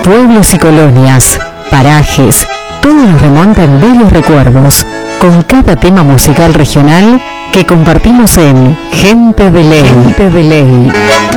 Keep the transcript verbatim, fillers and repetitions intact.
Pueblos y colonias, parajes, todo nos remonta en bellos recuerdos, con cada tema musical regional que compartimos en Gente de Ley. Gente de Ley.